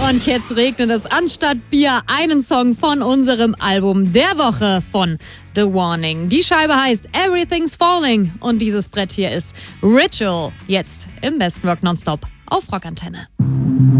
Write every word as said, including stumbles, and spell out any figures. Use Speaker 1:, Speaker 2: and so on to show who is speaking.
Speaker 1: Und jetzt regnet es anstatt Bier einen Song von unserem Album der Woche von The Warning. Die Scheibe heißt Everything's Falling und dieses Brett hier ist Ritual. Jetzt im Besten Rock Nonstop auf Rockantenne.